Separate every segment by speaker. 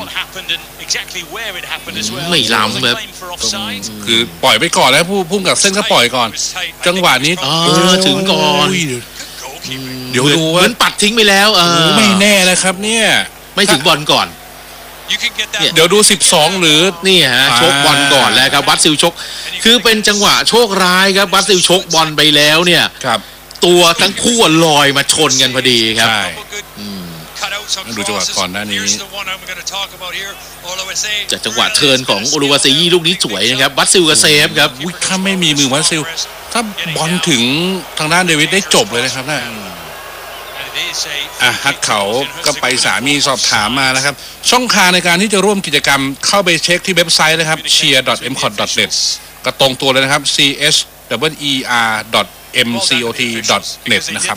Speaker 1: ไม่ล้ำแบบ
Speaker 2: คือปล่อยไปก่อนแล้วพุ่งกับเส้นก็ปล่อยก่อนจังหวะนี้
Speaker 1: ถึงก่อน
Speaker 2: เดี๋ยวดู
Speaker 1: ว่าเหมือนปัดทิ้งไปแล้ว
Speaker 2: ไม่แน่นะครับเนี่ย
Speaker 1: ไม่ถึงบอลก่อน
Speaker 2: เดี๋ยวดู12หรือ
Speaker 1: นี่ฮะชกบอลก่อนแล้วครับวัดซิลชกคือเป็นจังหวะโชคร้ายครับวัดซิลชกบอลไปแล้วเนี่ยตัวทั้งคู่ลอยมาชนกันพอดีครับ
Speaker 2: ดูจังหวะก่อนหน้านี้
Speaker 1: จากจังหวะเทิร์นของโอลูวาซีลูกนี้สวยนะครับวัดซิลกับเซฟครับ
Speaker 2: ถ้าไม่มีมือวัดซิลถ้าบอลถึงทางด้านเดวิดได้จบเลยนะครับน่ะฮักเขาก็ไปสามีสอบถามมานะครับช่องทางในการที่จะร่วมกิจกรรมเข้าไปเช็คที่เว็บไซต์นะครับ cheer.mcot.net ก็ตรงตัวเลยนะครับ cheer.mcot.net นะครับ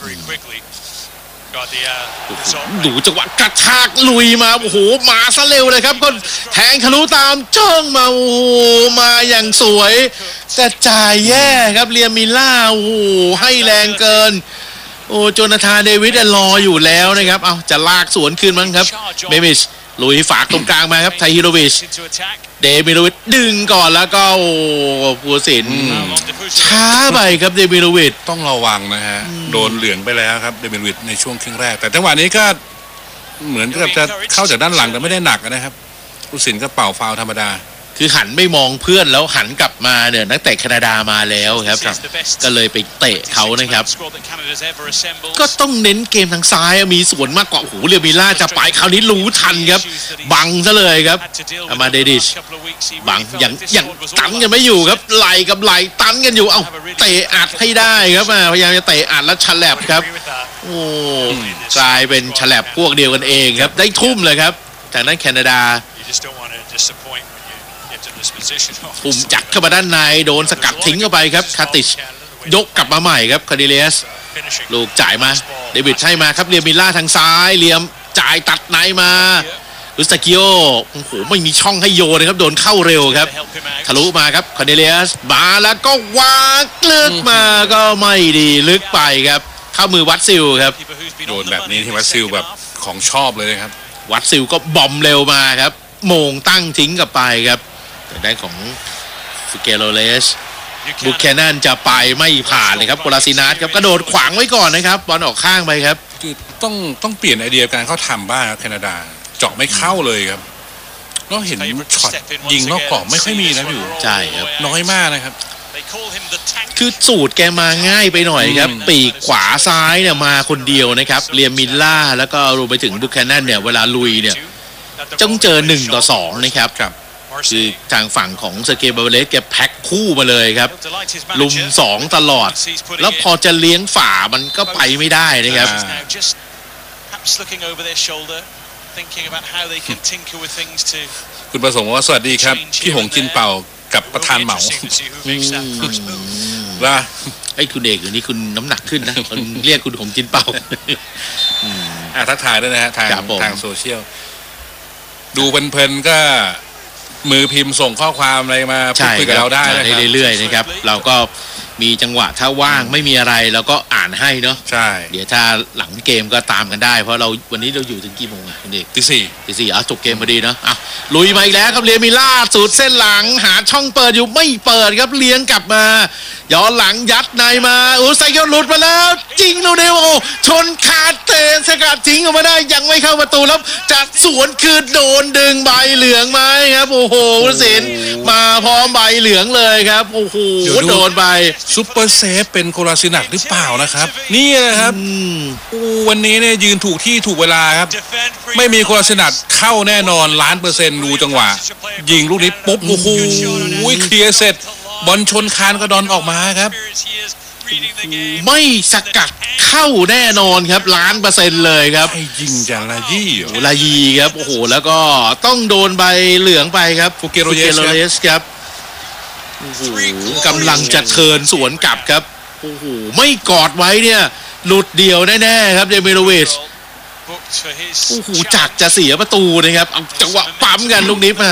Speaker 1: ดูจังหวะกระชากลุยมาโอ้โหมาซะเร็วเลยครับก็แทงทะลุตามจ้องมาโอ้โหมาอย่างสวยแต่จ่ายแย่ครับเรียมิล่าโอ้โหให้แรงเกินโอ้โจนาธานเดวิดรออยู่แล้วนะครับเอาจะลากสวนคืนมั้งครับเบมิชลุยฝากตรงกลางมาครับไทฮิโรวิชเดมิโรวิชดึงก่อนแล้วก็โอ้ผู้สินช้าไปครับเดมิโรวิช
Speaker 2: ต้องระวังนะฮะโดนเหลืองไปแล้วครับเดมิโรวิชในช่วงครึ่งแรกแต่จังหวะนี้ก็เหมือนกับจะเข้าจากด้านหลังแต่ไม่ได้หนักนะครับผู้สินก็เป่าฟาวล์ธรรมดา
Speaker 1: คือหันไม่มองเพื่อนแล้วหันกลับมาเนี่ยนักเตะแคนาดามาแล้วครับก็เลยไปเตะเขานะครับก็ต้องเน้นเกมทางซ้ายมีส่วนมากกว่าโอ้โหเรียมิล่าจะไปคราวนี้รู้ทันครับบังซะเลยครับอามาเดดิชบังยังตันกันไม่อยู่ครับไหลกับไหลตันกันอยู่เอาเตะอัดให้ได้ครับพยายามจะเตะอัดแล้วฉลับครับโอ้กลายเป็นฉลับพวกเดียวกันเองครับได้ทุ่มเลยครับจากนั้นแคนาดาปุ่มจัดเข้ามาด้านในโดนสกัดทิ้งเข้าไปครับคาติชยกกลับมาใหม่ครับคาร์ดิเลสลูกจ่ายมาเดวิดให้มาครับเรียมิล่าทางซ้ายเรียมจ่ายตัดในมาลุสตากิโอโอ้โหไม่มีช่องให้โยนนะครับโดนเข้าเร็วครับทะลุมาครับคาร์ดิเลสมาแล้วก็วางลึกมาก็ไม่ดีลึกไปครับเข้ามือวัดซิลครับ
Speaker 2: โดนแบบนี้ที่วัดซิลแบบของชอบเลยนะครับ
Speaker 1: วัดซิลก็บอมเร็วมาครับโมงตั้งทิ้งกลับไปครับได้ของฟิเกโรเลสบุคแคนนันจะไปไม่ผ่านเลยครับโกลาซินัสครับกระโดดขวางไว้ก่อนนะครับบอลออกข้างไปครับ
Speaker 2: คือต้องเปลี่ยนไอเดียการเขาทำบ้างแคนาดาเจาะไม่เข้าเลยครับเราเห็นช็อตยิงนอกกรอบไม่ค่อยมีนะอยู่
Speaker 1: ใช่ครับ
Speaker 2: น้อยมากนะครับ
Speaker 1: คือสูตรแกมาง่ายไปหน่อยครับปีกขวาซ้ายเนี่ยมาคนเดียวนะครับเรียมิลล่าแล้วก็รวมไปถึงบุคแคนนันเนี่ยเวลาลุยเนี่ยต้องเจอ1-2นะครับคือทางฝั่งของเซเกย์บาเบเลสแกแพ็คคู่มาเลยครับลุม2ตลอดแล้วพอจะเลี้ยงฝ่ามันก็ไปไม่ได้นะครับ
Speaker 2: คุณประสงค์ว่าสวัสดีครับพี่หงจินเป่ากับประธานเหมาว่า
Speaker 1: ไอ้คุณเอกเดี๋ยวนี้คุณน้ำหนักขึ้นนะคนเรียกคุณหงจินเป่า
Speaker 2: ทักทายด้วยนะฮะทางโซเชียลดูเพลินๆก็มือพิมพ์ส่งข้อความอะไรมาพูดคุยกับเราได้
Speaker 1: เรื่อยๆนะครับเราก็มีจังหวะถ้าว่างไม่มีอะไรเราก็อ่านให้เนาะ
Speaker 2: ใช่
Speaker 1: เดี๋ยวถ้าหลังเกมก็ตามกันได้เพราะเราวันนี้เราอยู่ถึงกี่โมงอ่ะคุณเอก
Speaker 2: ตี
Speaker 1: 4จบเกมพอดีเนาะลุยมาอีกแล้วครับเรียมิล่าสูดเส้นหลังหาช่องเปิดอยู่ไม่เปิดครับเลี้ยงกลับมาย้อนหลังยัดในมาไซเคิลหลุดมาแล้วจริงดูเดวชนขาดเตะสกัดทิ้งออกมาได้ยังไม่เข้าประตูแล้วจัดสวนคืนโดนดึงใบเหลืองไหมครับโอ้โหผู้สินมาพร้อมใบเหลืองเลยครับโอ้โหโดนไป
Speaker 2: ซุปเปอร์เซฟเป็นโคลาซินักหรือเปล่านะครับนี่นะครับวันนี้เนี่ยยืนถูกที่ถูกเวลาครับไม่มีโคลาซินักเข้าแน่นอน1,000,000%ดูจังหวะยิงลูกนี้ปุ๊บโอ้โหเคลียร์เสร็จบอลชนคานกระดอนออกมาครับ
Speaker 1: ไม่สกัดเข้าแน่นอนครับ1,000,000%เลยครับ
Speaker 2: ให้ยิงจากล
Speaker 1: ายีครับโอ้โหแล้วก็ต้องโดนใบเหลืองไปครับ
Speaker 2: ฟูเกโรเยส
Speaker 1: ครับโอ้โหกำลังจะเทิร์นสวนกลับครับโอ้โหไม่กอดไว้เนี่ยหลุดเดี่ยวแน่ๆครับเดมิโรวิชโอ้โหจักจะเสียประตูนะครับเอาจังหวะปั๊มกันลูกนี้มา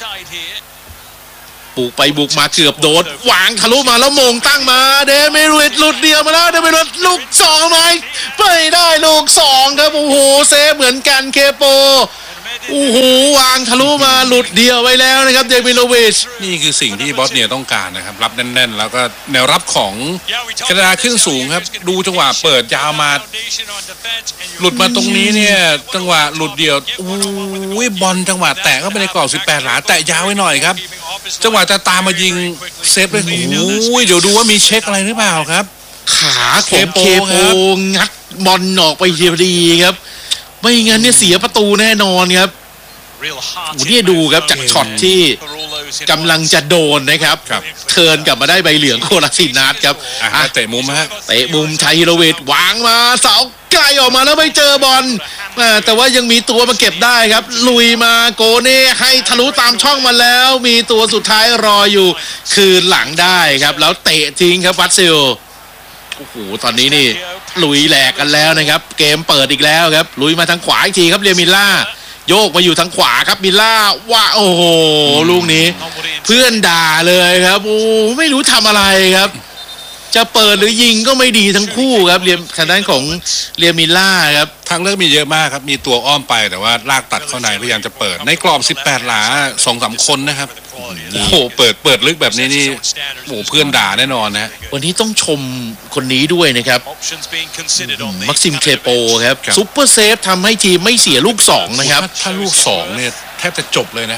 Speaker 1: บุกไปบุกมาเกือบโดนวางทะลุมาแล้วมงตั้งมาเดมิโรวิชหลุดเดี่ยวมาแล้วเดมิโรวิชลูก2ไหมไม่ได้ลูก2ครับโอ้โหเซฟเหมือนกันเคโปโอ้โหวางทะลุมาหลุดเดียวไว้แล้วนะครับเดมิโลวิช
Speaker 2: นี่คือสิ่งที่บอสเนียต้องการนะครับรับแน่นๆแล้วก็แนวรับของแคนาดาขึ้นสูงครับดูจังหวะเปิดยาวมาหลุดมาตรงนี้เนี่ยจังหวะหลุดเดียวโอ้ยบอลจังหวะแตะเข้าไปในกรอบ18 หลาแตะยาวไว้หน่อยครับจังหวะจะตามมายิงเซฟเลยโอ้ยเดี๋ยวดูว่ามีเช็คอะไรหรือเปล่าครับ
Speaker 1: ขาของเคโปงัดบอลออกไปเทียดีครับไม่งั้นเนี่ยเสียประตูแน่นอนครับโอ้เนี่ยดูครับจากช็อตที่กำลังจะโดนนะครับเทิร์นกลับมาได้ใบเหลืองโคลาสินัสครับ
Speaker 2: เตะมุมฮะ
Speaker 1: เตะมุมชัยฮิโรวิชวางมาเสาไกลออกมาแล้วไม่เจอบอลแต่ว่ายังมีตัวมาเก็บได้ครับลุยมาโกเน่ให้ทะลุตามช่องมาแล้วมีตัวสุดท้ายรออยู่คืนหลังได้ครับแล้วเตะทิ้งครับวัตซิลโอ้โหตอนนี้นี่ลุยแหลกกันแล้วนะครับเกมเปิดอีกแล้วครับลุยมาทางขวาอีกทีครับเรียมิล่าโยกมาอยู่ทางขวาครับมิล่าว่าโอ้โหลูกนี้เพื่อนด่าเลยครับโอ้ไม่รู้ทำอะไรครับจะเปิดหรือยิงก็ไม่ดีทั้งคู่ครับเรียมทางด้านของเรียมิล่าครับ
Speaker 2: ทางเลือกมีเยอะมากครับมีตัวอ้อมไปแต่ว่าลากตัดเข้าในพยายามจะเปิดในกรอบ18 หลา 2-3 คนนะครับโอ้โหเปิดลึกแบบนี้นี่โอ้เพื่อนด่าแน่นอนนะ
Speaker 1: วันนี้ต้องชมคนนี้ด้วยนะครับมักซิมเคโปครับซุปเปอร์เซฟทำให้ทีมไม่เสียลูก2นะครับ
Speaker 2: ถ้าลูก2เนี่ยแทบจะจบเลยนะ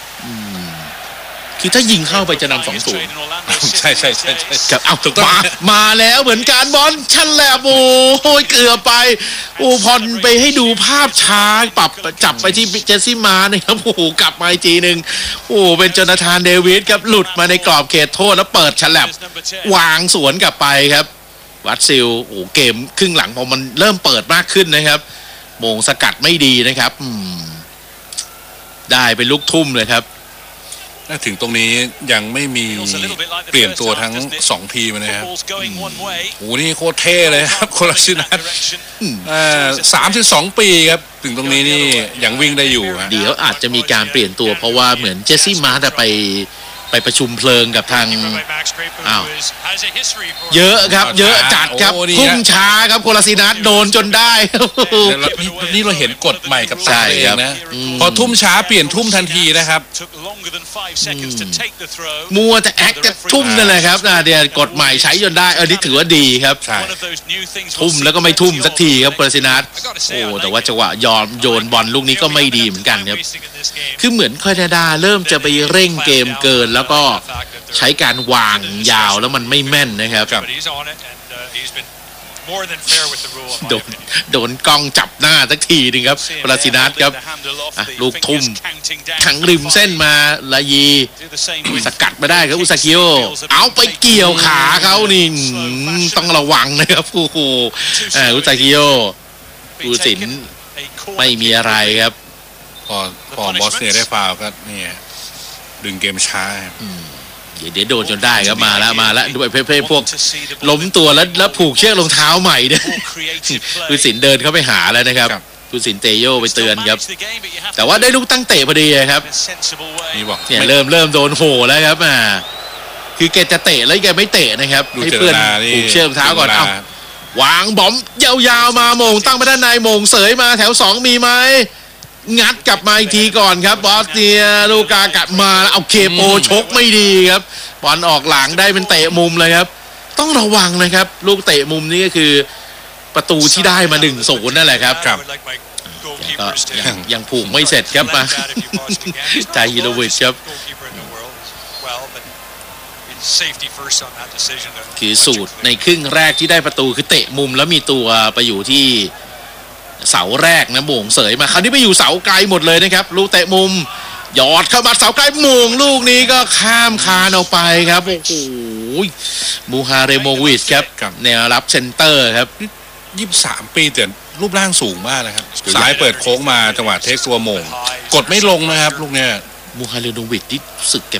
Speaker 1: คือถ้ายิงเข้าไปจะนำ2-0
Speaker 2: ใช่
Speaker 1: ครับเอาถูกต้องมาแล้วเหมือนการบอลชันแหลบโอ้ยเกือบไปโอ้พอไปให้ดูภาพช้าปรับจับไปที่เจสซี่มาเนี่ยครับโอ้โหกลับมาอีกทีหนึ่งโอ้เป็นโจนาธานเดวิสครับหลุดมาในกรอบเขตโทษแล้วเปิดชันแหลบวางสวนกลับไปครับวัตซิลโอ้เกมครึ่งหลังพอมันเริ่มเปิดมากขึ้นนะครับโมงสกัดไม่ดีนะครับได้เป็นลูกทุ่มเลยครับ
Speaker 2: ถึงตรงนี้ยังไม่มีเปลี่ยนตัวทั้ง2 ทีมนะครับโอ้นี่โคตรเท่เลยครับโคลาซินัส32 ปีครับถึงตรงนี้นี่ยังวิ่งได้อยู่
Speaker 1: เดี๋ยวอาจจะมีการเปลี่ยนตัวเพราะว่าเหมือนเจสซี่มาร์ไปประชุมเพลิงกับทางเยอะครับเยอะจัดครับพุ่งช้าครับโคลาซินัสโดนจนได้
Speaker 2: นี่เราเห็นกฎใหม่กับตาเองนะพอทุ่มช้าเปลี่ยนทุ่มทันทีนะครับ
Speaker 1: มัวแต่แอคจะทุ่มนั่นแหละครับเดี๋ยวกฎใหม่ใช้จนได้นี่ถือว่าดีครับทุ่มแล้วก็ไม่ทุ่มสักทีครับโคลาซินัสโอ้แต่ว่าจังหวะยอมโยนบอลลูกนี้ก็ไม่ดีเหมือนกันครับคือเหมือนแคนาดาเริ่มจะไปเร่งเกมเกินแล้วก็ใช้การวางยาวแล้วมันไม่แม่นนะครับโดนกล้องจับหน้าสักทีนึงครับปราซินัสครับลูกทุ่มขังริมเส้นมาลายีสกัดมาได้ครับอุซากิโอเอาไปเกี่ยวขาเขานี่ต้องระวังนะครับโอ้โหอุซากิโอผู้สินไม่มีอะไรครับ
Speaker 2: พอบอสเนียได้ฟาวก็นี่ดึงเกมช้า
Speaker 1: เดี๋ยวโดนจนได้ครับมาแล้วด้วยเพ่พวกล้มตัวแล้วผูกเชือกรองเท้าใหม่เนี่ยผู้สินเดินเข้าไปหาแล้วนะครับผู้สินเตโยไปเตือนครับแต่ว่าได้ลูกตั้งเตะพอดีครับ
Speaker 2: นี่บอก
Speaker 1: เนี่ยเริ่มโดนโหแล้วครับคือแกจะเตะแล้วแกไม่เตะนะครับให้เพื่อนผูกเชือกรองเท้าก่อนเอาวางบอมยาวๆมาโมงตั้งไปด้านในโมงเสยมาแถว2มีไหมงัดกลับมาอีกทีก่อนครับบอสเนียลูกากัดมาเอาเคโปชกไม่ดีครับบอลออกหลังได้เป็นเตะมุมเลยครับต้องระวังนะครับลูกเตะมุมนี้ก็คือประตูที่ได้มา1-0นั่นแหละครับก็ยังผูกไม่เสร็จครับมาใจฮิโรวิชครับคือสูตรในครึ่งแรกที่ได้ประตูคือเตะมุมแล้วมีตัวไปอยู่ที่เสาแรกนะโมงเสยมาคราวนี้ไปอยู่เสาไกลหมดเลยนะครับลูกเตะมุมหยอดเข้ามาเสาไกลโมงลูกนี้ก็ข้ามคานออกไปครับโอ้โหมูฮาเรโมวิชครับแนวรับเซนเตอร์ครับ
Speaker 2: 23 ปีแต่รูปร่างสูงมากนะครับสายเปิดโค้งมาจังหวะเทคตัวโมงกดไม่ลงนะครับลูกเนี้ย
Speaker 1: มูฮาเรโมวิชที่สึกเก็บ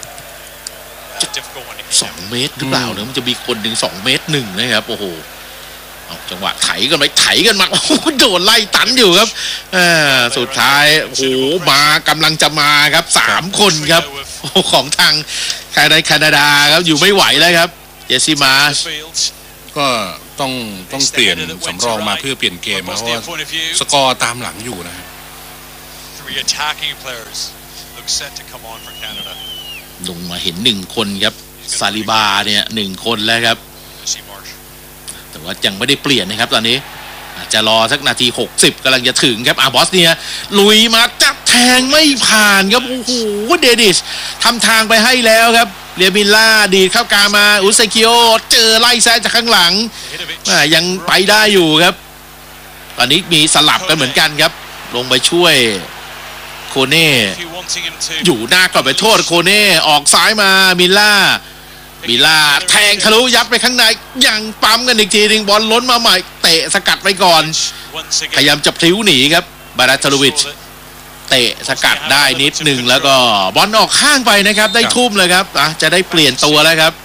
Speaker 1: 2 เมตรหรือเปล่าเนี่ยมันจะมีคนถึง2 เมตร 1นะครับโอ้โหจังหวะไถกันมาโอ้โหโดนไล่ตันอยู่ครับสุดท้ายโอ้โหมากำลังจะมาครับ3 คนครับของทางแคนาดาครับอยู่ไม่ไหวแล้วครับเจสซี่มา
Speaker 2: ก็ต้องเปลี่ยนสำรองมาเพื่อเปลี่ยนเกมเพราะว่าสกอร์ตามหลังอยู่นะ
Speaker 3: Three attacking players look set to come on for Canada.
Speaker 1: ลงมาเห็น1 คนครับซาลิบาเนี่ย1 คนแล้วครับแต่ว่ายังไม่ได้เปลี่ยนนะครับตอนนี้อาจจะรอสักนาที60กำลังจะถึงครับบอสเนียลุยมาจับแทงไม่ผ่านครับโอ้โหเดดิชทำทางไปให้แล้วครับเรียมิลล่าดีดเข้ากลางมาอุซเคิโอเจอไล่แซงจากข้างหลังยังไปได้อยู่ครับตอนนี้มีสลับกันเหมือนกันครับลงไปช่วยโคเน่อยู่หน้ากรอบไปโทษโคเน่ออกซ้ายมามิลล่าแทงทะลุยัดไปข้างในยังปั๊มกันอีกทีนึงบอลล้นมาใหม่เตะสกัดไปก่อนพยายามจะพลิ้วหนีครับบาราทาโลวิชเตะสกัดได้นิดหนึ่งแล้วก็บอลออกข้างไปนะครับได้ทุ่มเลยครับจะได้เปลี่ยนตัวแล้วครับ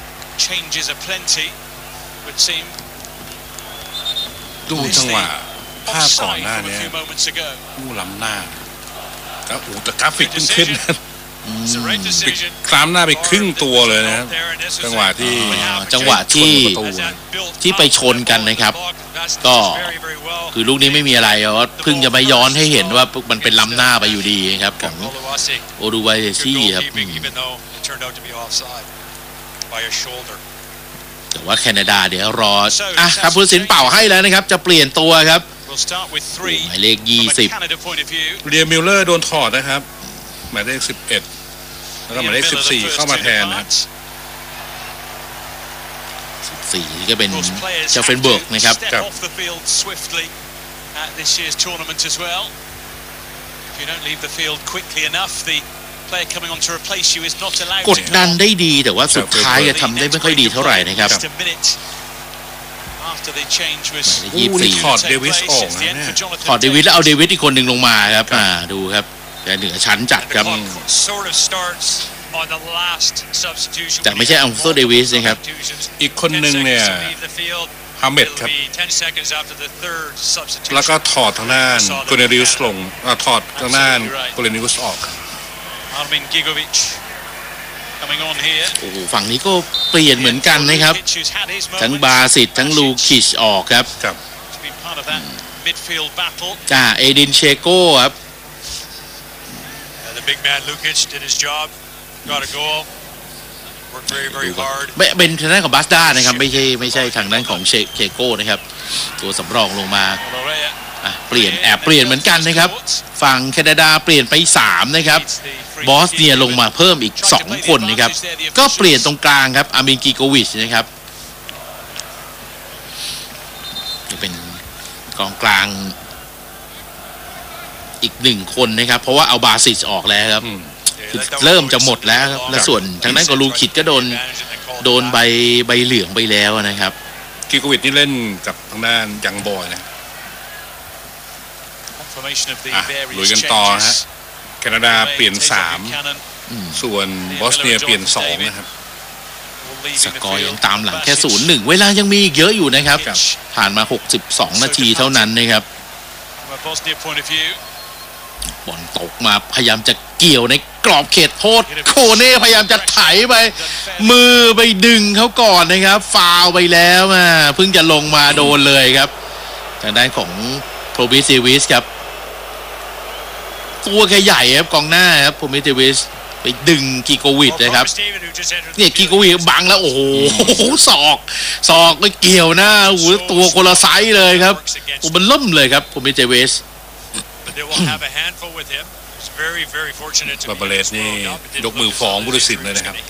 Speaker 2: ดูจังหวะภาพก่อนหน้านี้ผู้ล้ำหน้าแล้วแต่กราฟิกขึ้นคล้ำหน้าไปครึ่งตัวเลยนะครับจังหวะที่ไปชนกันนะครับก็คือลูกนี้ไม่มีอะไรเพิ่งจะมาย้อนให้เห็นว่ามันเป็นล้ำหน้าไปอยู่ดีครับของโอดูไวเดซี่ครับแต่ว่าแคนาดาเดี๋ยวรอครับผู้ตัดสินเป่าให้แล้วนะครับจะเปลี่ยนตัวครับหมายเลข20 เรียมิลเลอร์โดนถอดนะครับหมายเลข11แล้วก็หมายเลข14เข้ามาแทนนะครับ
Speaker 1: 14ก็เป็นเชลเฟนเบิร์กนะครับกดดันได้ดีแต่ว่าสุดท้ายจะทำได้ไม่ค่อยดีเท่าไหร่นะครับ
Speaker 2: ถอดเดวิสออก
Speaker 1: ถอดเดวิสแล้วเอาเดวิสอีกคนหนึ่งลงมาครับดูครับแต่เหนือชั้นจัดครับแต่ไม่ใช่อัลโซเดวิสนะครับ
Speaker 2: อีกคนหนึ่งเนี่ยฮาเมดครับแล้วก็ถอดทางด้านโกเนริอุสลงถอดทางด้านโกเนริอุสออก
Speaker 1: โอ้โหฝั่งนี้ก็เปลี่ยนเหมือนกันนะครับทั้งบาสิตทั้งลูคิชออกครับเอดินเชโก้ครับเป็นทางด้านของบัสด้านะครับไม่ใช่ทางด้านของเชโก้นะครับตัวสำรองลงมาเปลี่ยนเหมือนกันนะครับฝั่งแคนาดาเปลี่ยนไป3นะครับบอสเนียลงมาเพิ่มอีก2 คนนะครับก็เปลี่ยนตรงกลางครับอามินกิโกวิชนะครับเป็นกองกลางอีก1 คนนะครับเพราะว่าเอาบาซิสออกแล้วครับคือเริ่มจะหมดแล้วครับและส่วนทางด้านของลูคิดก็โดนใบเหลืองไปแล้วนะครับ
Speaker 2: กิโกวิชนี่เล่นกับทางด้านยังบอยนะลุยกันต่อฮะแคนาดาเปลี่ยน3ส่วนบอสเนียเปลี่ยน2นะครับ
Speaker 1: สกอร์ยังตามหลังแค่ 0-1 เวลายังมีอีกเยอะอยู่นะครับผ่านมา62 นาทีเท่านั้นนะครับบอลตกมาพยายามจะเกี่ยวในกรอบเขตโทษโคเน่พยายามจะไถไปมือไปดึงเขาก่อนนะครับฟาวไปแล้วเพิ่งจะลงมาโดนเลยครับทางด้านของโพรบิซิวิสครับตัวแกใหญ่ครับกองหน้าครับโพรบิซิวิสไปดึงกิโกวิชนะครับเนี่ยกิโกวิชบังแล้วโอ้โหศอกไปเกี่ยวหน้าโอ้โหตัวคนละไซส์เลยครับโอ้มันล่มเลยครับโพรบิซิวิส
Speaker 2: บาเบเลสนี่ยกมือฟ้องผู้ตัดสินเลยนะครับ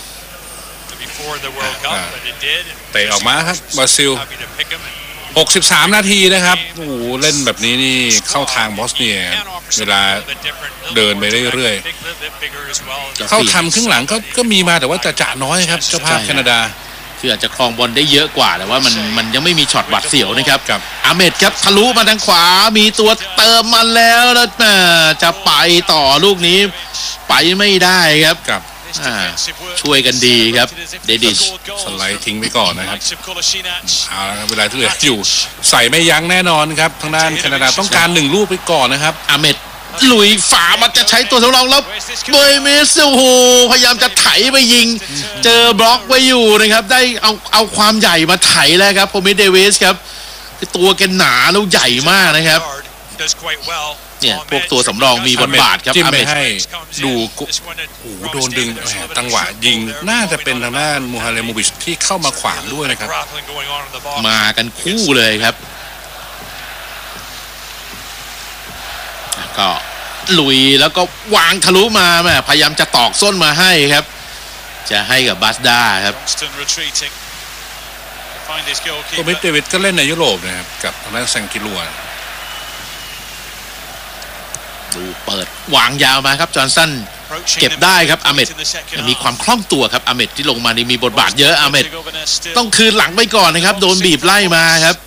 Speaker 2: เตะออกมาครับบราซิล63 นาทีนะครับโอ้โหเล่นแบบนี้นี่เข้าทางบอสเนียเวลาเดินไปเรื่อยๆเข้าทำครึ่งหลังก็มีมาแต่ว่าจะน้อยครับเจ้าภาพแคนาดา
Speaker 1: คืออาจจะครองบอลได้เยอะกว่าแต่ว่ามันยังไม่มีช็อตหวัดเสียวนะครับอาเมดครับทะลุมาทางขวามีตัวเติมมาแล้วจะไปต่อลูกนี้ไปไม่ได้ครับช่วยกันดีครับเดดิช
Speaker 2: สไลด์ทิ้งไปก่อนนะครับเอาละครับเวลาที่เหลืออยู่ใส่ไม่ยั้งแน่นอนครับทางด้านแคนาดาต้องการ1 ลูกไปก่อนนะครับ
Speaker 1: อาเมดลุยฝามันจะใช้ตัวสำรองแล้วเบย์เมสโอ้โหพยายามจะไถไปยิงเจอบล็อกไว้อยู่นะครับได้เอาความใหญ่มาไถแล้วครับโพมิเดวิสครับคือตัวแกหนาแล้วใหญ่มากนะครับเนี่ยพวกตัวสำรองมีบทบาทครับ
Speaker 2: จิ้ม
Speaker 1: อา
Speaker 2: ไป
Speaker 1: เมด
Speaker 2: ให้ดูโอ้โหโดนดึงแหมจังหวะยิงน่าจะเป็นทางด้านมูฮาเลโมวิชที่เข้ามาขวางด้วยนะครับ
Speaker 1: มากันคู่เลยครับก็ลุยแล้วก็วางทะลุมาแม่พยายามจะตอกส้นมาให้ครับจะให้กับบาสดาครับ
Speaker 2: ตัวมิดเดวิดก็เล่นในยุโรปนะครับกับทางด้านแซงกิลัว
Speaker 1: ดูเปิดวางยาวมาครับจอห์นสันเก็บได้ครับอาเมดมีความคล่องตัวครับอาเมดที่ลงมานี่มีบทบาทเยอะอาเมดต้องคืนหลังไปก่อนนะครับโดนบีบไล่มาครับ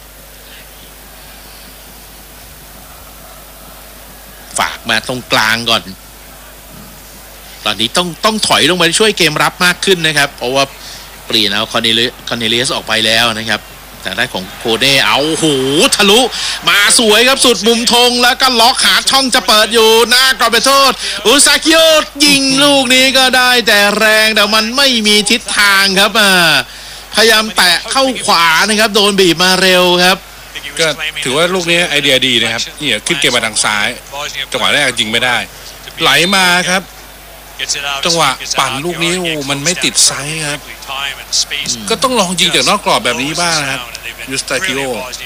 Speaker 1: ฝากมาตรงกลางก่อนตอนนี้ต้องถอยลงไปช่วยเกมรับมากขึ้นนะครับเพราะว่าเปลี่ยนเอาคอนเนเลียสออกไปแล้วนะครับแต่ด้านของโคเน่เอาโหทะลุมาสวยครับสุดมุมธงแล้วก็ล็อกหาช่องจะเปิดอยู่หน้ากรอบเขตโทษอุซากิโอยิงลูกนี้ก็ได้แต่แรงแต่มันไม่มีทิศทางครับพยายามแตะเข้าขวานะครับโดนบีบมาเร็วครับ
Speaker 2: ก็ถือว่าลูกนี้ไอเดียดีนะครับเนี่ยขึ้นเกมมาทางซ้ายจังหวะแรกยิงไม่ได้ไหลมาครับจังหวะปั่นลูกนี้มันไม่ติดไซส์ครับก็ต้องลองยิงจากนอกกรอบแบบนี้บ้างนะครับยูสตาคิโอ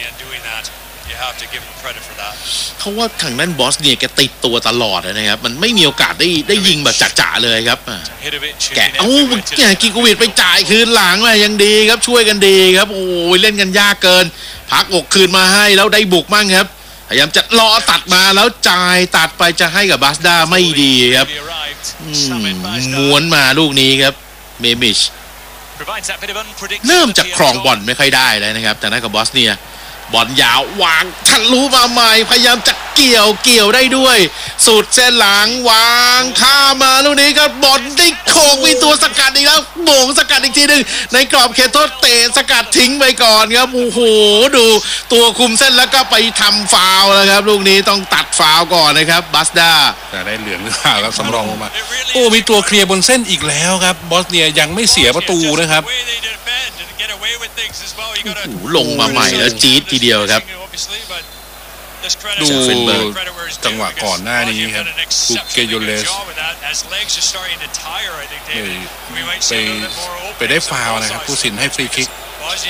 Speaker 1: เพราะว่าทางนั้นบอสเนี่ยแกติดตัวตลอดนะครับมันไม่มีโอกาสได้ยิงแบบจ๋าๆเลยครับแกเนี่ยกิโกวิดไปจ่ายคืนหลังมายังดีครับช่วยกันดีครับโอ้ยเล่นกันยากเกินพักอกคืนมาให้แล้วได้บุกมั่งครับพยายามจะล้อตัดมาแล้วจ่ายตัดไปจะให้กับบาสดาไม่ดีครับม้วนมาลูกนี้ครับเมมิชเริ่มจากครองบอลไม่ค่อยได้เลยนะครับแต่นั่นกับบอสเนียบอลยาววางทะลุมาใหม่พยายามจะเกี่ยวได้ด้วยสุดเส้นหลังวางข้ามาลูกนี้ครับบอลได้โขกมีตัวสกัดอีกแล้วโบ่งสกัดอีกทีหนึ่งในกรอบเขตโทษเตะสกัดทิ้งไปก่อนครับโอ้โหดูตัวคุมเส้นแล้วก็ไปทำฟาวล์แล้วครับลูกนี้ต้องตัดฟาวล์ก่อนนะครับบาสดา
Speaker 2: แต่ได้เหลืองหรือเปล่าครับสำรองลงมาโอ้มีตัวเคลียร์บนเส้นอีกแล้วครับบอสเนียยังไม่เสียประตูนะครับ
Speaker 1: ลงมาใหม่แล้วจี๊ดทีเดียวครับ
Speaker 2: ดูจังหวะก่อนหน้านี้ครับคูเกโยเลสไปได้ฟาวล์นะครับผู้สินให้ฟรีคิก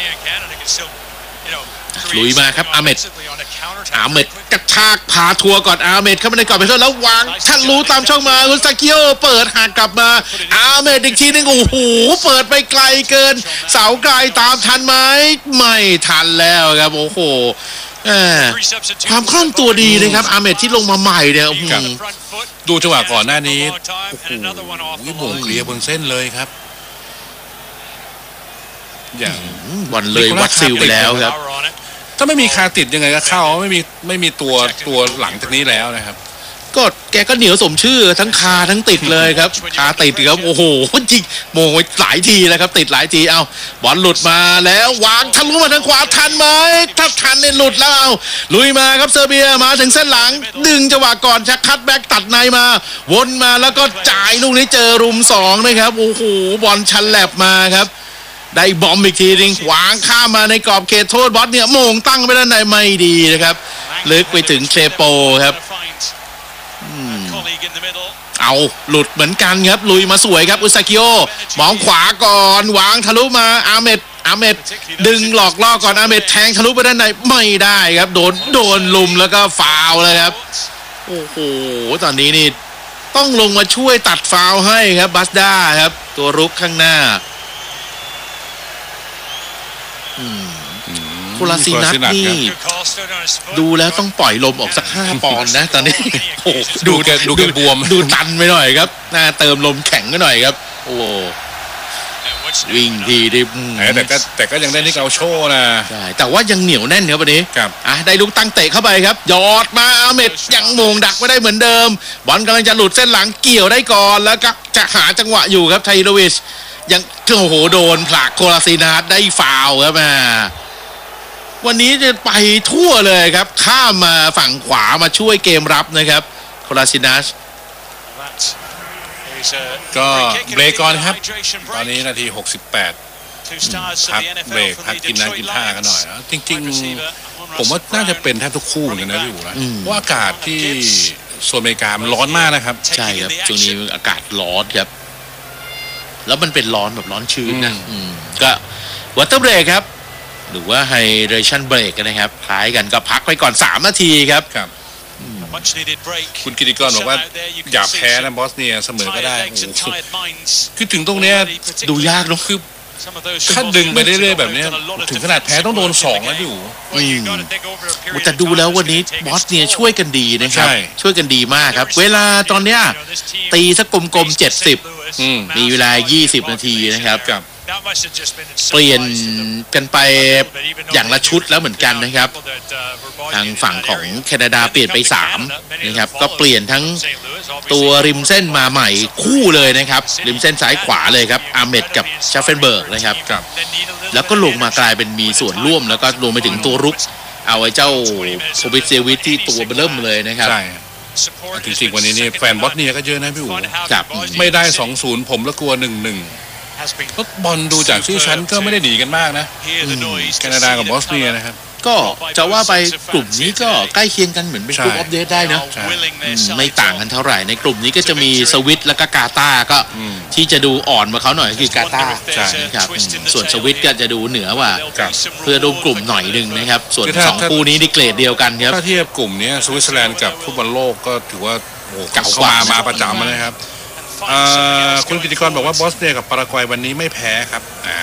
Speaker 1: ลุยมาครับอาเมดกระชากพาทัวร์ก่อนอาเมดเข้ามาในกรอบไปแล้ววางทะลุตามช่องมาอุซากิโอเปิดหากกลับมาอาเมดอีกทีนึงโอ้โหเปิดไปไกลเกินเสาไกลตามทันไหมไม่ทันแล้วครับโอ้โหความคล่องตัวดีนะครับอาเมดที่ลงมาใหม่เนี่ย
Speaker 2: ดูจังหวะก่อนหน้านี้โอ้โหวิบงเคลียร์บนเส้นเลยครับ
Speaker 1: อย่างบอลเลยวัดซิลไปแล้วครับ
Speaker 2: ถ้าไม่มีคาติดยังไงก็เข้าไม่มีตัวหลังจากนี้แล้วนะครับ
Speaker 1: ก็แกก็เหนียวสมชื่อทั้งคาทั้งติดเลยครับคาติดครับโอ้โหจริงโมงหลายทีแล้วครับติดหลายทีเอาบอลหลุดมาแล้ววางทะลุมาทางขวาทันไหมถ้าทันเนี่ยหลุดแล้วเอาลุยมาครับเซอร์เบียมาถึงเส้นหลังดึงจังหวะก่อนจะคัตแบ็กตัดในมาวนมาแล้วก็จ่ายลูกนี้เจอรุม2นะครับโอ้โหบอลชันแลบมาครับได้บอมอีกทีนึงวางข้ามมาในกรอบเขตโทษบอสเนี่ยโมงตั้งไปด้านในไม่ดีนะครับลึกไปถึงเทรโปครับเอาหลุดเหมือนกันครับลุยมาสวยครับอุซากิโอมองขวาก่อนวางทะลุมาอาเมดดึงหลอกล่อก่อนอาเมดแทงทะลุไปด้านในไม่ได้ครับโดนลุมแล้วก็ฟาวเลยครับโอ้โหตอนนี้นี่ต้องลงมาช่วยตัดฟาวให้ครับบาสดาครับตัวรุกข้างหน้าโคลาซินัทนี่ดูแล้วต้องปล่อยลมออกสัก5 ปอนด์นะตอนนี้โอ้
Speaker 2: ดูแกบวม
Speaker 1: ดูตันไปหน่อยครับน่าเติมลมแข็งไปหน่อยครับโอ้วิ่งทีดิ
Speaker 2: แต่ก็ยังได้นิกเอาโชว์นะ
Speaker 1: ใช่แต่ว่ายังเหนียวแน่นครับวันนี้
Speaker 2: ครับ
Speaker 1: ได้ลูกตั้งเตะเข้าไปครับหยอดมาอาเมดยังโมงดักไม่ได้เหมือนเดิมบอลกำลังจะหลุดเส้นหลังเกี่ยวได้ก่อนแล้วก็จะหาจังหวะอยู่ครับไทโรวิชยังโอ้โหโดนผลักโคลาซินัทได้ฟาวครับวันนี้จะไปทั่วเลยครับข้ามมาฝั่งขวามาช่วยเกมรับนะครับโคลาซินัส
Speaker 2: ก็เบรกก่อนครับตอนนี้นาที68 พักเบรกพักกินน้ำกินท่ากันหน่อยนะจริงๆผมว่าน่าจะเป็นแทบทุกคู่เหมือนกันนะพี่อู๋นะเพราะอากาศที่โซนอเมริกามันร้อนมากนะครับ
Speaker 1: ใช่ครับช่วงนี้อากาศร้อนครับแล้วมันเป็นร้อนแบบร้อนชื้นนะก็วอเตอร์เบรกครับหรือว่าไฮเดรชั่นเบรกนะครับคล้ายกันก็พักไปก่อน3 นาทีครับ
Speaker 2: คุณกิติกรบอกว่าอย่าแพ้นะบอสเนียเสมอก็ได้คือถึงตรงเนี้ย
Speaker 1: ดูยากเนาะ
Speaker 2: คือถ้าดึงไปเรื่อยๆแบบนี้ถึงขนาดแพ้ต้องโดน2แล้วอยู่
Speaker 1: แต่ดูแล้ววันนี้บอสเนียช่วยกันดีนะครับช่วยกันดีมากครับเวลาตอนเนี้ยตีสักกลมๆ70มีเวลา20 นาทีนะครับเปลี่ยนกันไปอย่างละชุดแล้วเหมือนกันนะครับทางฝั่งของแคนาดาเปลี่ยนไป3นะครับก็เปลี่ยนทั้งตัวริมเส้นมาใหม่คู่เลยนะครับริมเส้นซ้ายขวาเลยครับอาร์เมดกับชาเฟนเบิร์กนะครับแล้วก็ลงมากลายเป็นมีส่วนร่วมแล้วก็รวมไปถึงตัวรุกเอาไอ้เจ้าโควิดเซวิทที่ตัวเริ่มเลยนะครับ
Speaker 2: จริงๆวันนี้นี่แฟนบอสเนียก็เยอะนะพี่อู๋ไม่ได้ 2-0 ผมแล้วกลัว 1-1ก็บอลดูจากชื่อชั้นก็ไม่ได้หนีกันมากนะแคนาดากับบอสเนียนะครับ
Speaker 1: ก็จะว่าไปกลุ่มนี้ก็ใกล้เคียงกันเหมือนเป็นกลุ่มอัปเดตได้นะไม่ต่างกันเท่าไหร่ในกลุ่มนี้ก็จะมีสวิตและก็กาตาร์ก็ที่จะดูอ่อนมาเขาหน่อยคือกาตาร์ครับส่วนสวิตก็จะดูเหนือกว่าเพื่อดูกลุ่มหน่อยนึงนะครับส่วน2คู่นี้นี่เกรดเดียวกันครับ
Speaker 2: ถ้าเทียบกลุ่มนี้สวิตเซอร์แลนด์กับฟุตบอลโลกก็ถือว่าเก่ากว่ามาประจำนะครับคุณกิติกรบอกว่าบอสเนียกับปารากวัยวันนี้ไม่แพ้ครับ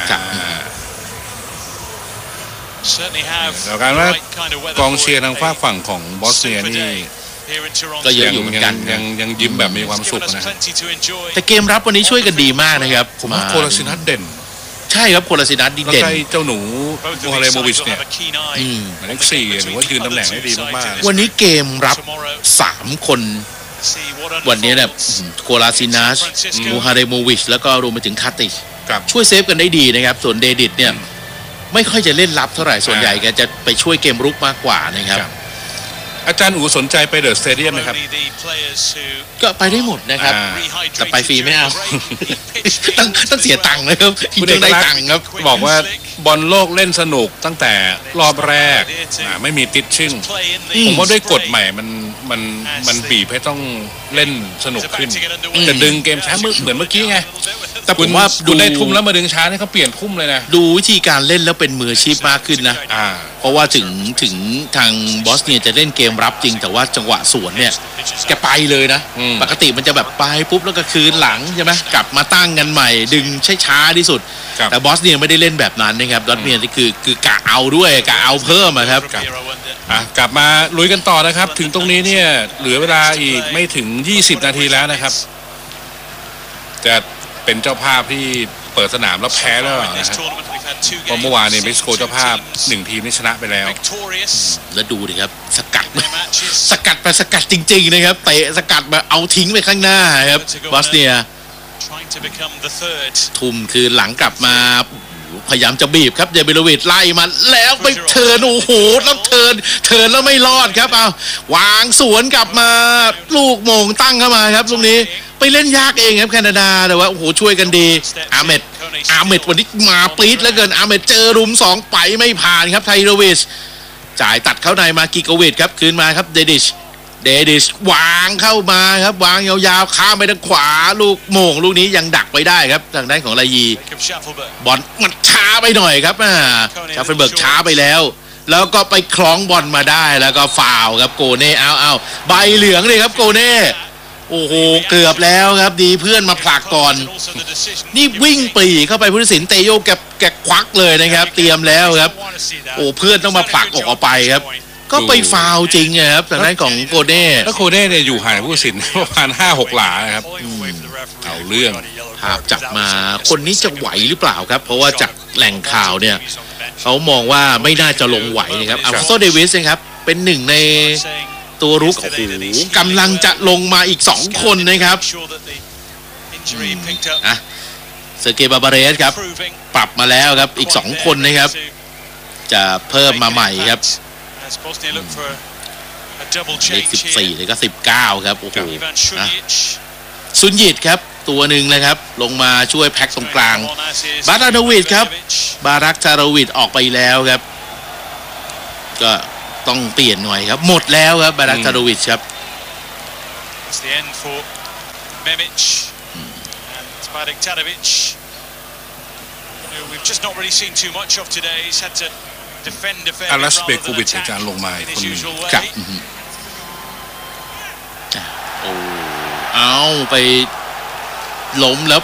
Speaker 2: แล้วกันว่ากองเชียร์ทางฝั่งของบอสเนียนี่
Speaker 1: ก็เยอะอยู่เหมือนกัน
Speaker 2: ยังยิ้มแบบมีความสุขนะ
Speaker 1: แต่เกมรับวันนี้ช่วยกันดีมากนะครับ
Speaker 2: ผมว่าโคลาซินัสเด่น
Speaker 1: ใช่ครับโคลาซินัสดีเด่น
Speaker 2: แล้วเจ้าหนูโมฮาเลโมวิชเนี่ยหมายเลข4หรือว่ายืนตำแหน่งได้ดีมาก
Speaker 1: ๆวันนี้เกมรับ3 คนวันนี้เนี่ยโคลาซินัสมูฮาเรโมวิชแล้วก็รวมไปถึงคาติชช่วยเซฟกันได้ดีนะครับส่วนเดดิตเนี่ยไม่ค่อยจะเล่นรับเท่าไหร่ส่วนใหญ่แกจะไปช่วยเกมรุกมากกว่านะครับ
Speaker 2: อาจารย์อู๋สนใจไปเดอะสเตเดียมไหมครับ
Speaker 1: ก็ไปได้หมดนะครับแต่ไปฟรีไม่เอาต้องเสียตังค์นะครับ
Speaker 2: คุณได้ตังค์ครับบอกว่าบอลโลกเล่นสนุกตั้งแต่รอบแรกไม่มีติดชึ่งผมว่าด้วยกฎใหม่มันบีบให้ต้องเล่นสนุกขึ้นจะดึงเกมช้าเหมือนเมื่อกี้ไงแต่ผมว่าดูได้ทุ่มแล้วมาดึงช้านี่เขาเปลี่ยนทุ่มเลยนะ
Speaker 1: ดูวิธีการเล่นแล้วเป็นมืออาชีพมากขึ้นนะเพราะว่าถึงทางบอสเนียจะเล่นเกมรับจริงแต่ว่าจังหวะสวนเนี่ยแกไปเลยนะปกติมันจะแบบไปปุ๊บแล้วก็คืนหลังใช่ไหมกลับมาตั้งกันใหม่ดึงช้าที่สุดแต่บอสเนียไม่ได้เล่นแบบนั้นนะครับบอสเนียนี่คือกะเอาด้วยกะเอาเพิ่มครับ
Speaker 2: กลับมาลุยกันต่อนะครับถึงตรงนี้เนี่ยเหลือเวลาอีกไม่ถึง20 นาทีแล้วนะครับจะเป็นเจ้าภาพที่เปิดสนามแล้วแพ้แล้วนะครับเพราะเมื่อวานเนี่ยเม็กซิโกเจ้าภาพ1 ทีมนี่ชนะไปแล้ว
Speaker 1: แล้วดูดิครับสกัดไปสกัดจริงๆนะครับเตะสกัดมาเอาทิ้งไปข้างหน้าครับบอสเนียทุ่มคือหลังกลับมาพยายามจะบีบครับเดบิโลวิชไล่มาแล้วไปเทิร์นโอ้โหแล้วเทิร์นแล้วไม่รอดครับเอาวางสวนกลับมาลูกโมงตั้งเข้ามาครับตรงนี้ไปเล่นยากเองครับแคนาดาแต่ว่าโอ้โหช่วยกันดีอาร์เมดวันนี้มาปี๊ดแล้วเกินอาร์เมดเจอรุม2ไปไม่ผ่านครับไทโรวิชจ่ายตัดเข้าในมากิโกวิชครับคืนมาครับเดดิชวางเข้ามาครับวางยาวๆข้ามไปทางขวาลูกโมงลูกนี้ยังดักไปได้ครับทางด้านของลายีบอลมันช้าไปหน่อยครับชาเฟนเบิร์กช้าไปแล้วก็ไปคล้องบอลมาได้แล้วก็ฟาวครับโกเน่เอาใบเหลืองเลยครับโกเน่โอ้โหเกือบแล้วครับดีเพื่อนมาผลักก่อนนี่วิ่งปรีเข้าไปผู้ตัดสินเตโยแกควักเลยนะครับเตรียมแล้วครับโอ้เพื่อนต้องมาผลักออกไปครับก็ไปฟาวจริงครับจากนั้นของโกเน่
Speaker 2: แล้วโกเน่เนี่ยอยู่ห่างผู้ตัดสินประมาณ 5-6 หลาครับเอาเรื่อง
Speaker 1: ภาพจับมาคนนี้จะไหวหรือเปล่าครับเพราะว่าจากแหล่งข่าวเนี่ยเขามองว่าไม่น่าจะลงไหวนะครับอัลฟาโซเดวิสนะครับเป็นหนึ่งในตัวรุกโอ้โหกำลังจะลงมาอีก2 คนนะครับเซอร์เกย์บาบาเรสครับปรับมาแล้วครับอีก2 คนนะครับจะเพิ่มมาใหม่ครับเลข14เลยก็19ครับโอ้โหซุนยิตครับตัวหนึ่งนะครับลงมาช่วยแพ็คตรงกลางบาราโนวิชครับบารักทารวิชออกไปแล้วครับก็ต้องเปลี่ยนหน่อยครับหมดแล้วครับบารักทารวิชครับ
Speaker 2: อารัสเบโควิชอาจารย์ลงมาคนนึง
Speaker 1: ครับโอ้เอาไปล้มแล้ว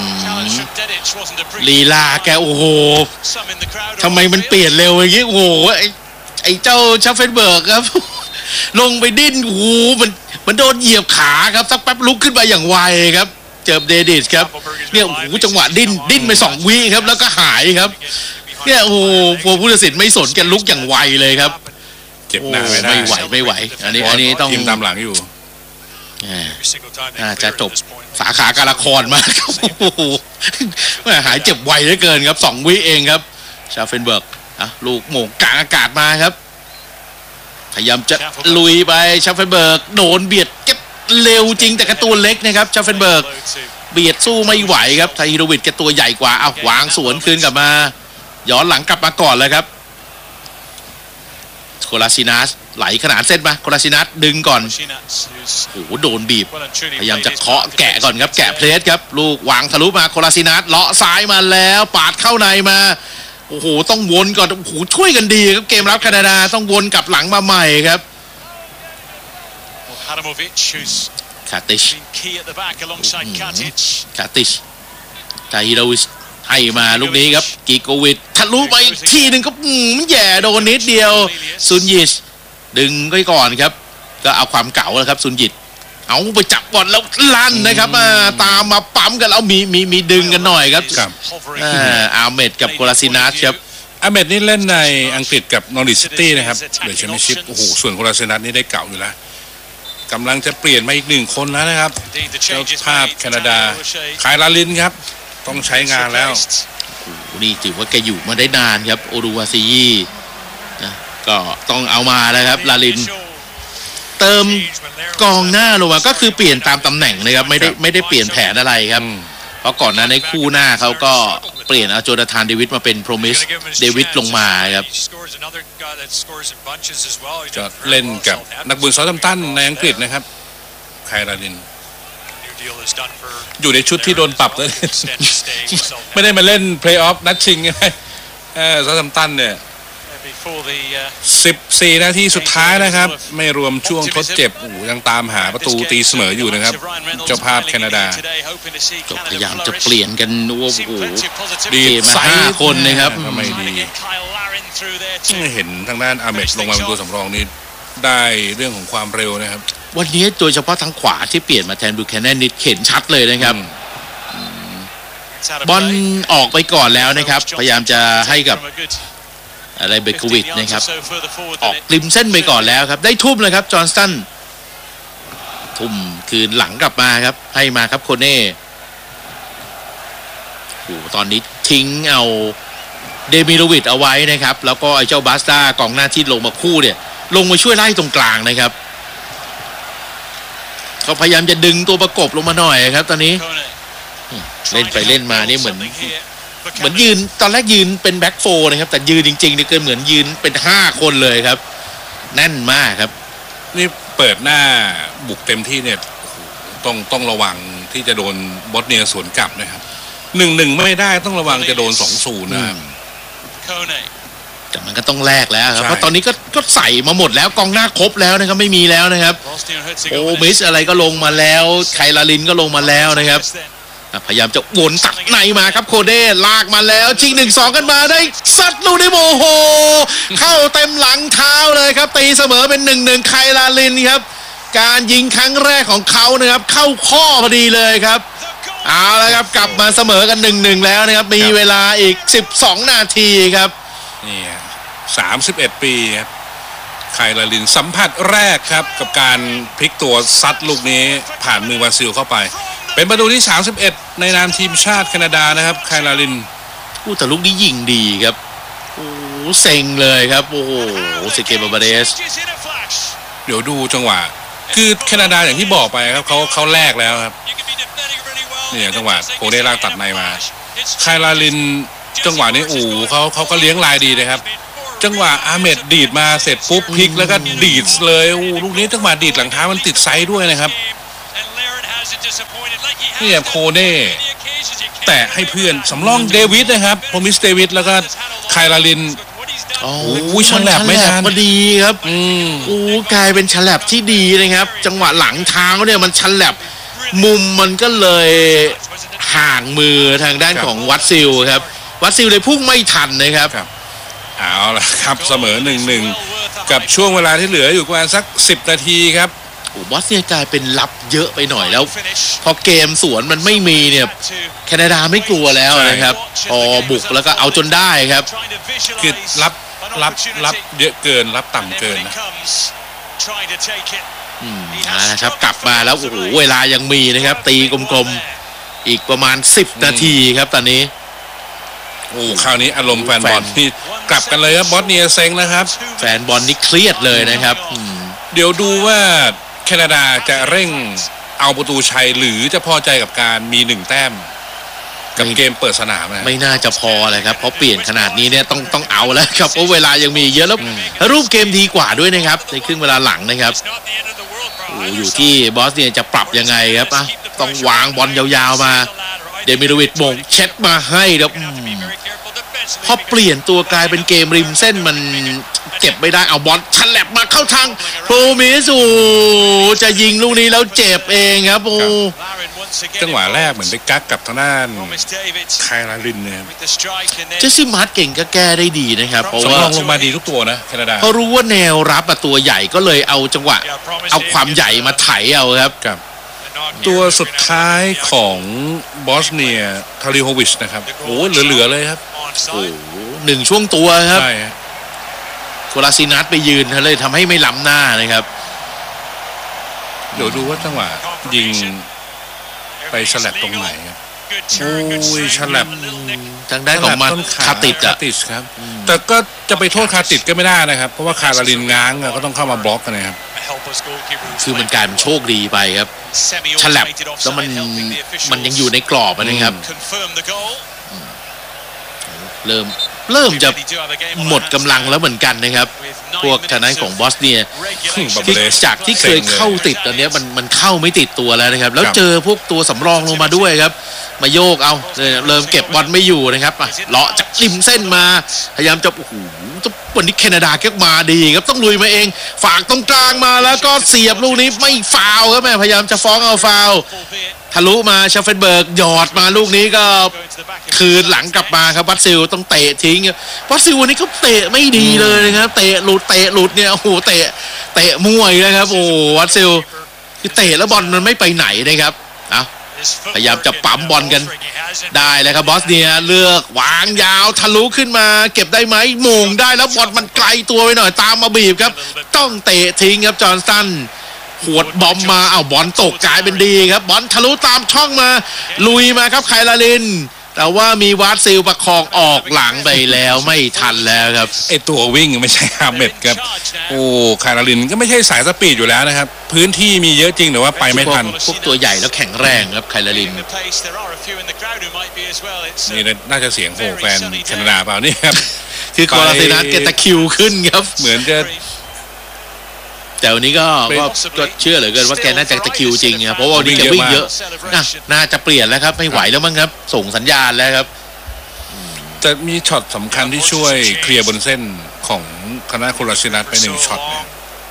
Speaker 1: ลีลาแกโอ้โหทำไมมันเปลี่ยนเร็วอย่างนี้โอ้โหไอ้เจ้าชัฟเฟนเบิร์กครับ ลงไปดิ้นโอ้โหมันโดนเหยียบขาครับสักแป๊บลุกขึ้นมาอย่างไวครับเจอเดดิสครับเนี่ยโอ้โหจังหวะดิ้นไป2 วิครับแล้วก็หายครับเนี่ยโอ้โหผู้ตัดสินไม่สนแกลุกอย่างไวเลยครับ
Speaker 2: เจ็บหน้าไม่ได้
Speaker 1: ไม่ไหวอันนี้ต้อง
Speaker 2: ทีมตามหลังอยู่
Speaker 1: จะจบสาขาการละครมากครับโอ้โหหายเจ็บไวเหลือเกินครับ2 วิเองครับชาเฟนเบิร์กลูกโหม่งกลางอากาศมาครับพยายามจะลุยไปชาเฟนเบิร์กโดนเบียดเก็บเร็วจริงแต่กระตัวเล็กนะครับชาเฟนเบิร์กเบียดสู้ไม่ไหวครับไทฮิโรวิชแกตัวใหญ่กว่าเอาวางสวนคืนกลับมาย้อนหลังกลับมาก่อนเลยครับโคลาซินัสไหลขนานเส้นมาโคลาซินัสดึงก่อนโอ้โหโดนบีบพยายามจะเคาะแกะก่อนครับแกะเพลสครับลูกวางทะลุมาโคลาซินัสเลาะซ้ายมาแล้วปาดเข้าในมาโอ้โหต้องวนก่อนโอ้โหช่วยกันดีครับเกมรับแคนาดาต้องวนกลับหลังมาใหม่ครับคาติชไทฮิโรวิชให้มาลูกนี้ครับกิโกวิชทะลุไปอีกทีหนึ่งก็แย่โดนนิดเดียวซุนยิชดึงไว้ก่อนครับก็เอาความเก่าแล้วครับซุนยิชเอาไปจับบอลแล้วลั่นนะครับตามมาปั๊มกันแล้วมีดึงกันหน่อยครับอาเมดกับโคลาซินัสครับ
Speaker 2: อาเมดนี่เล่นในอังกฤษกับนอริทซิตี้นะครับเดอะแชมเปี้ยนชิพโอ้โหส่วนโคลาซินัสนี่ได้เก่าอยู่แล้วกำลังจะเปลี่ยนมาอีก1 คนแล้วนะครับเจ้าภาพแคนาดาไคลาลินครับต้องใช้งานแล้ว
Speaker 1: โอ้โหนี่ถือว่าแกอยู่มาได้นานครับโอรูวาซีนะก็ต้องเอามาแล้วครับลาลินเติมกองหน้าลงมาก็คือเปลี่ยนตามตำแหน่งนะครับไม่ได้เปลี่ยนแผนอะไรครับเพราะก่อนหน้าในคู่หน้าเขาก็เปลี่ยนเอาโจนาธานเดวิดมาเป็นโพรมิสเดวิดลงมาครับ
Speaker 2: จะเล่นกับนักบุญซอลตัมตันในอังกฤษนะครับไคลาลินอยู่ในชุดที่โดนปรับเลย ไม่ได้มาเล่นเพลย์ออฟนัดชิงไงซาซัมตันเนี่ย14 นาทีสุดท้ายนะครับไม่รวมช่วงทดเจ็บยังตามหาประตูตีเสมออยู่นะครับเจ้าภาพแคนาดา
Speaker 1: พยายามจะเปลี่ยนกันโอ้โหดีมา5 คนนะครับ
Speaker 2: ไม่ดีเห็นทางด้านอาเมดลงมาเป็นตัวสำรองนี่ได้เรื่องของความเร็วนะครับ
Speaker 1: วันนี้โดยเฉพาะทางขวาที่เปลี่ยนมาแทนบูแคนแนนนี่เห็นชัดเลยนะครับบอลออกไปก่อนแล้วนะครับพยายามจะให้กับอะไรเบโควิชนะครับออกริมเส้นไปก่อนแล้วครับได้ทุ่มเลยครับจอห์นสตันทุ่มคืนหลังกลับมาครับให้มาครับโคเน่โอ้ตอนนี้ทิ้งเอาเดมิโรวิชเอาไว้นะครับแล้วก็ไอ้เจ้าบาสตากองหน้าที่ลงมาคู่เนี่ยลงมาช่วยไล่ตรงกลางนะครับเขาพยายามจะดึงตัวประกบลงมาหน่อยครับตอนนี้เล่นไปเล่นมานี่เหมือนยืนตอนแรกยืนเป็นแบ็คโฟร์นะครับแต่ยืนจริงๆนี่ก็เหมือนยืนเป็น5 คนเลยครับแน่นมากครับ
Speaker 2: นี่เปิดหน้าบุกเต็มที่เนี่ยต้องระวังที่จะโดนบอสเนียสวนกลับนะครับ1-1ไม่ได้ต้องระวังจะโดน2-0นะครับ
Speaker 1: แต่มันก็ต้องแลกแล้วครับเพราะตอนนี้ก็ใส่มาหมดแล้วกองหน้าครบแล้วนะครับไม่มีแล้วนะครับโอมิสอะไรก็ลงมาแล้วไคลาลินก็ลงมาแล้วนะครับพยายามจะวนตัดในมาครับโคเด้ลากมาแล้วชิง1-2กันมาได้ซัดลูกได้โมโหเข้าเต็มหลังเท้าเลยครับตีเสมอเป็น1-1ไคลาลินครับการยิงครั้งแรกของเขานะครับเข้าข้อพอดีเลยครับเอาละครับกลับมาเสมอกัน1-1แล้วนะครับมีเวลาอีก12 นาทีครับ
Speaker 2: นี่31 ปีครับไคลาลินสัมผัสแรกครับกับการพลิกตัวซัดลูกนี้ผ่านมือบราซิลเข้าไปเป็นประตูที่31ในนามทีมชาติแคนาดานะครับไคลาลิน
Speaker 1: แต่ลูกนี้ยิงดีครับโอ้เซ็งเลยครับโอ้โหเซเกบาบาเดส
Speaker 2: เดี๋ยวดูจังหวะคือแคนาดาอย่างที่บอกไปครับเขาแลกแล้วครับเนี่ยจังหวะโคเน่ลากตัดในมาไคลาลินจังหวะนี้เขาก็เลี้ยงลายดีนะครับจังหวะอาเมดดีดมาเสร็จปุ๊บพลิกแล้วก็ดีดเลยลูกนี้จังหวะดีดหลังเท้ามันติดไซด์ด้วยนะครับนี่โคเน่แตะให้เพื่อนสำรองเดวิดนะครับโพมิสเดวิดแล้วก็ไคลาลิน
Speaker 1: โอ้ยฉลับไม่ทันพอดีครับกลายเป็นฉลับที่ดีนะครับจังหวะหลังเท้าเนี่ยมันฉลับมุมมันก็เลยห่างมือทางด้านของวัตซิลครับวัตซิลเลยพุ่งไม่ทันนะครับ
Speaker 2: เอาล่ะครับเสมอ 1-1 กับช่วงเวลาที่เหลืออยู่ประมาณสัก10 นาทีครับ
Speaker 1: บอสเนียกลายเป็นรับเยอะไปหน่อยแล้วพอเกมสวนมันไม่มีเนี่ยแคนาดาไม่กลัวแล้วนะครับพอบุกแล้วก็เอาจนได้ครับ
Speaker 2: คือรับเยอะเกินรับต่ำเกินนะ
Speaker 1: นะครับกลับมาแล้วโอ้โหเวลายังมีนะครับตีกลมๆอีกประมาณ10 นาทีครับตอนนี้
Speaker 2: คราวนี้อารมณ์แฟนบอลนี่กลับกันเลยครับบอสเนียเซ็งนะครับ
Speaker 1: แฟนบอลนี่เครียดเลยนะครับ
Speaker 2: เดี๋ยวดูว่าแคนาดาจะเร่งเอาประตูชัยหรือจะพอใจกับการมี1 แต้มกับเกมเปิดสนามนะ
Speaker 1: ไม่น่าจะพอเลยครับเพราะเปลี่ยนขนาดนี้เนี่ยต้องเอาแล้วครับเพราะเวลายังมีเยอะแล้วรูปเกมดีกว่าด้วยนะครับในครึ่งเวลาหลังนะครับอยู่ที่บอสเนียจะปรับยังไงครับต้องวางบอลยาวๆมาเดมิโรวิชมงเช็ดมาให้แล้วพอเปลี่ยนตัวกลายเป็นเกมริมเส้นมันเก็บไม่ได้เอาบอลฉลับมาเข้าทางโพมิสจะยิงลูกนี้แล้วเจ็บเองครับ
Speaker 2: จังหวะแรกเหมือนไปกักกับทางด้านไคลาลินเนี่ย
Speaker 1: เจสซี่มาร์ตเก่งก็แก้ได้ดีนะครับเพราะว่า
Speaker 2: ลงมาดีทุกตัวนะแคนาดา
Speaker 1: เพราะรู้ว่าแนวรับตัวใหญ่ก็เลยเอาจังหวะเอาความใหญ่มาไถเอาครับ
Speaker 2: ตัวสุดท้ายของบอสเนียทาริโฮวิชนะครับเหลือเลยครับ
Speaker 1: 1 ช่วงตัวครับโคลาซินัสไปยืนเลยทำให้ไม่ล้ำหน้านะครับ
Speaker 2: เดี๋ยวดูว่าจังหวะยิงไปฉลับตรงไหนครับฉลับ
Speaker 1: ทางด้านของมันคาติด
Speaker 2: ครับแต่ก็จะไปโทษคาติดก็ไม่ได้นะครับเพราะว่าคาราลินง้างก็ต้องเข้ามาบล็อกกันนะครับ
Speaker 1: คือมันกลายเป็นโชคดีไปครับฉลับแล้วมันยังอยู่ในกรอบนะครับเริ่มจะหมดกำลังแล้วเหมือนกันนะครับพวกทางด้านของบอสเนียจากที่เคยเข้าติดตอนนี้มันเข้าไม่ติดตัวแล้วนะครับแล้วเจอพวกตัวสำรองลงมาด้วยครับมาโยกเอาเริ่มเก็บบอลไม่อยู่นะครับเลาะจากริมเส้นมาพยายามจะวันนี้แคนาดาก็มาดีครับต้องลุยมาเองฝากตรงกลางมาแล้วก็เสียบลูกนี้ไม่ฟาวครับแม่พยายามจะฟ้องเอาฟาวทะลุมาชาเฟนเบิร์กหยอดมาลูกนี้ก็คืนหลังกลับมาครับวัตซิลต้องเตะทิ้งวัตซิลวันนี้เขาเตะไม่ดีเลยนะครับเตะหลุดเนี่ยโอ้โหเตะมั่วอีกแล้วครับโอ้วัตซิลคือเตะแล้วบอลมันไม่ไปไหนนะครับพยายามจะปั๊มบอลกันได้เลยครับบอสเนียเลือกวางยาวทะลุขึ้นมาเก็บได้ไหมโมงได้แล้วบอลมันไกลตัวไปหน่อยตามมาบีบครับต้องเตะทิ้งครับจอห์นสันขวดบอมมาบอลตกกลายเป็นดีครับบอลทะลุตามช่องมาลุยมาครับไคลาลินแต่ว่ามีวัตซิลประคองออกหลังไปแล้วไม่ทันแล้วครับ
Speaker 2: ไอตัววิ่งไม่ใช่ฮาเมดครับไคลาลินก็ไม่ใช่สายสปีดอยู่แล้วนะครับพื้นที่มีเยอะจริงแต่ว่าไปไม่ทัน
Speaker 1: พวกตัวใหญ่แล้วแข็งแรงครับไคลาลิน
Speaker 2: นี่น่าจะเสียงโหแฟนแคนาดาเปล่านี่ครับ
Speaker 1: คือคอร์ตินัสเกตะคิวขึ้นครับ
Speaker 2: เหมือนจะ
Speaker 1: แต่วันนี้ก็เชื่อเหลือเกินว่าแกน่าจะตะคิวจริงครับเพราะว่าวันนี้แกวิ่งเยอะน่าจะเปลี่ยนแล้วครับไม่ไหวแล้วมั้งครับส่งสัญญาณแล้วครับ
Speaker 2: จะมีช็อตสำคัญที่ช่วยเคลียร์บนเส้นของคณะโคลาซินัสไป1 ช็อตเนี่ย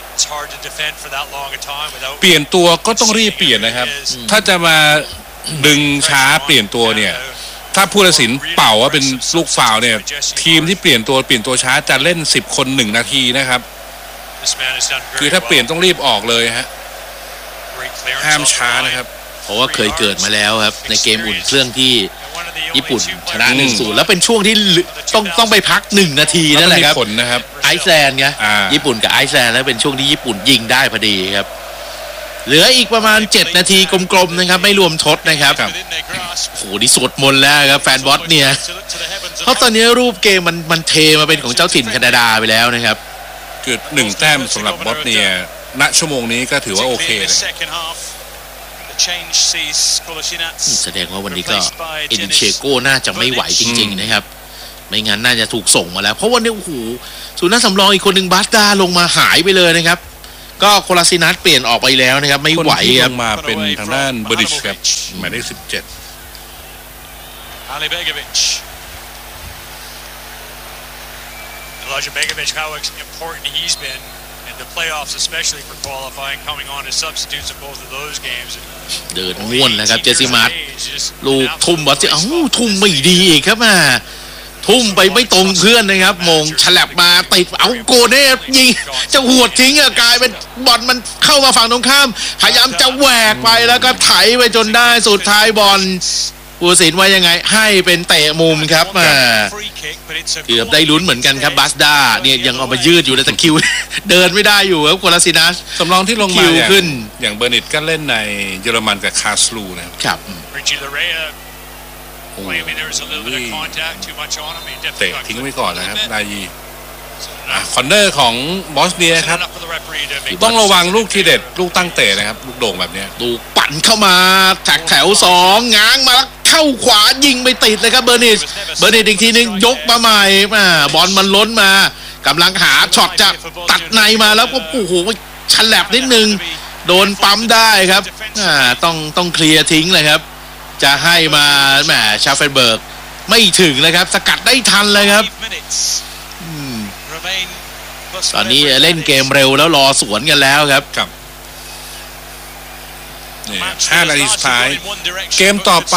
Speaker 2: เปลี่ยนตัวก็ต้องรีบเปลี่ยนนะครับถ้าจะมาดึงช้าเปลี่ยนตัวเนี่ยถ้าผู้ตัดสินเป่าว่าเป็นลูกฟาวล์เนี่ยทีมที่เปลี่ยนตัวช้าจะเล่น10 คน1 นาทีนะครับคือถ้าเปลี่ยนต้องรีบออกเลยฮะห้ามช้านะครับ
Speaker 1: เพราะว่าเคยเกิดมาแล้วครับในเกมอุ่นเครื่องที่ญี่ปุ่นชนะ 1-0 แล้วเป็นช่วงที่ต้องไปพัก1 นาทีนั่นแหละครับไอซ์แลนด์ไงญี่ปุ่นกับไอซ์แลนด์แล้วเป็นช่วงที่ญี่ปุ่นยิงได้พอดีครับเหลืออีกประมาณ7 นาทีกลมๆนะครับไม่รวมทดนะครับโอ้โหนี่สวดมนต์แล้วครับแฟนบอสเนี่ยเพราะตอนนี้รูปเกมมันเทมาเป็นของเจ้าถิ่นแคนาดาไปแล้วนะครับ
Speaker 2: คือ1 แต้มสำหรับบอสเนียณชั่วโมงนี้ก็ถือว่าโอเคเลย
Speaker 1: แสดงว่าวันนี้ก็เอดิเชโก้น่าจะไม่ไหวจริงๆนะครับไม่งั้นน่าจะถูกส่งมาแล้วเพราะวันนี้โอ้โหศูนย์หน้าสำรองอีกคนหนึ่งบัสดาลงมาหายไปเลยนะครับก็โคลาซินัสเปลี่ยนออกไปแล้วนะครับไม่ไหว
Speaker 2: คนที่
Speaker 1: ค
Speaker 2: ล
Speaker 1: รับ
Speaker 2: งมาเป็นทางด้านเบอร์ดิชครับหมายเลข17
Speaker 3: Elijah Begovic, how important he's been in the playoffs, especially for qualifying, coming on as substitutes in both of those games.
Speaker 1: เดินง่วนแล้วครับเจสซี่มาร์ลูกทุ่มบอลที่ทุ่มไม่ดีอีกครับทุ่มไปไม่ตรงเพื่อนนะครับมงฉลับมาติดเอาโกเน่ยิงจะหวดทิ้งกลายเป็นบอลมันเข้ามาฝั่งตรงข้ามพยายามจะแหวกไปแล้วก็ไถไปจนได้สุดท้ายบอลผู้ตัดสินว่ายังไงให้เป็นเตะมุมครับเกือบได้ลุ้นเหมือนกันครับบัสดาเนี่ยยังเอามายืดอยู่เลยแต่คิว เดินไม่ได้อยู่ครับโคลาซินัส
Speaker 2: สำรองที่ลงมา
Speaker 1: คิวขึ้น
Speaker 2: อย่างเบอร์นิตก็เล่นในเยอรมันกับคาสลูนะครับ เตะทิ้งไว้ก่อนนะครับนายีคอนเนอร์ของบอสเนียครับต้องระวังลูกทีเด็ดลูกตั้งเตะนะครับลูกโด่งแบบนี้
Speaker 1: ลูกปั่นเข้ามาจากแถว2ง้างมาแล้วเข้าขวายิงไปติดเลยครับเบอร์นิตอีกทีนึงยกมาใหม่บอลมันล้นมากำลังหาช็อตจะตัดในมาแล้วก็โอ้โหฉลับนิดนึงโดนปั๊มได้ครับต้องเคลียร์ทิ้งเลยครับจะให้มาแหมชาเฟนเบิร์กไม่ถึงเลยครับสกัดได้ทันเลยครับตอนนี้เล่นเกมเร็วแล้วรอสวนกันแล้วครับ
Speaker 2: นี่5 นาทีสุดท้ายเกมต่อไป